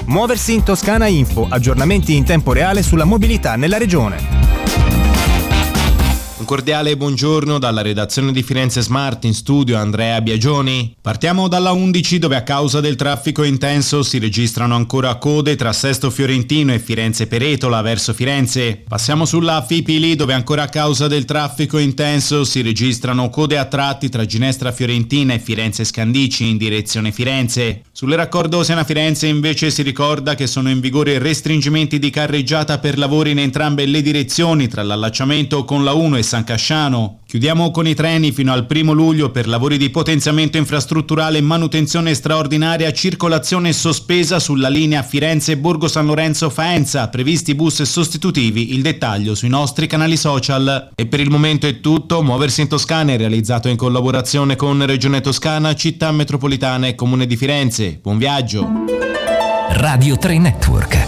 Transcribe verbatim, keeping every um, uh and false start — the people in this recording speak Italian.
Muoversi in Toscana Info, aggiornamenti in tempo reale sulla mobilità nella regione. Un cordiale buongiorno dalla redazione di Firenze Smart, in studio Andrea Biagioni. Partiamo dalla undici, dove a causa del traffico intenso si registrano ancora code tra Sesto Fiorentino e Firenze Peretola verso Firenze. Passiamo sulla Fipili, dove ancora a causa del traffico intenso si registrano code a tratti tra Ginestra Fiorentina e Firenze Scandici in direzione Firenze. Sulle raccordo Siena-Firenze invece si ricorda che sono in vigore restringimenti di carreggiata per lavori in entrambe le direzioni tra l'allacciamento con la uno e San Casciano. Chiudiamo con i treni fino al primo luglio per lavori di potenziamento infrastrutturale, manutenzione straordinaria, circolazione sospesa sulla linea Firenze-Borgo San Lorenzo-Faenza, previsti bus sostitutivi, il dettaglio sui nostri canali social. E per il momento è tutto. Muoversi in Toscana è realizzato in collaborazione con Regione Toscana, Città Metropolitana e Comune di Firenze. Buon viaggio! Radio tre Network.